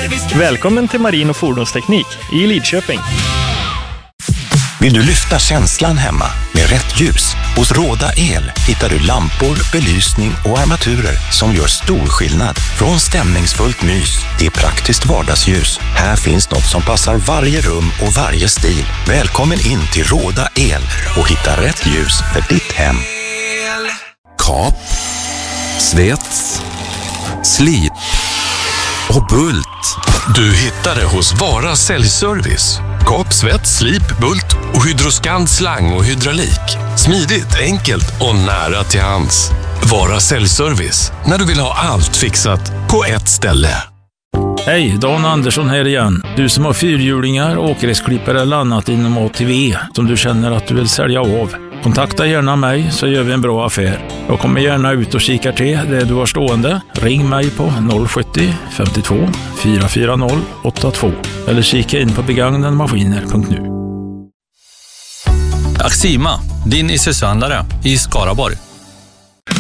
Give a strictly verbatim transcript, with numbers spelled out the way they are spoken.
Välkommen till Marin och Fordonsteknik i Lidköping. Vill du lyfta känslan hemma med rätt ljus? Hos Råda El hittar du lampor, belysning och armaturer som gör stor skillnad. Från stämningsfullt mys till praktiskt vardagsljus. Här finns något som passar varje rum och varje stil. Välkommen in till Råda El och hitta rätt ljus för ditt hem. Kap, svets, slip och bult. Du hittar det hos Vara Säljservice. Kap, svett, slip, bult och Hydroskan slang och hydraulik. Smidigt, enkelt och nära till hands. Vara Säljservice. När du vill ha allt fixat på ett ställe. Hej, Dan Andersson här igen. Du som har fyrhjulingar, åkgräsklippare eller annat inom A T V som du känner att du vill sälja av. Kontakta gärna mig så gör vi en bra affär. Jag kommer gärna ut och kikar till det du har stående. Ring mig på noll sjuttio femtiotvå fyra fyra noll åtta två eller kika in på begagnademaskiner punkt nu. Axima, din I S U S-handlare i Skaraborg.